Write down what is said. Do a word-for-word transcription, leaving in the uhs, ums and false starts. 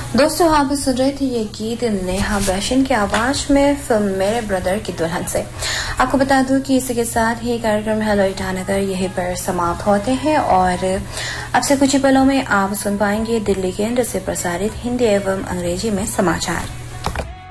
दोस्तों, आप सुन रहे थे ये गीत नेहा बैशन की आवाज में फिल्म मेरे ब्रदर की दुल्हन से। आपको बता दूं कि इसी के साथ ही कार्यक्रम हेलो ईटानगर यहीं पर समाप्त होते हैं और अब से कुछ ही पलों में आप सुन पाएंगे दिल्ली केंद्र से प्रसारित हिंदी एवं अंग्रेजी में समाचार।